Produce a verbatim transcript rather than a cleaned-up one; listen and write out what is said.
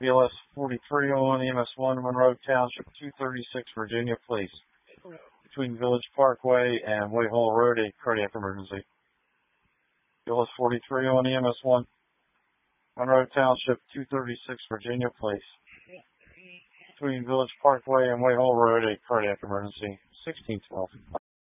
B L S forty-three oh one E M S one, Monroe Township, two thirty-six, Virginia, please. Between Village Parkway and Whitehall Road, a cardiac emergency. B L S forty-three oh one E M S one, Monroe Township, two thirty-six, Virginia, please. Between Village Parkway and Whitehall Road, a cardiac emergency. sixteen twelve.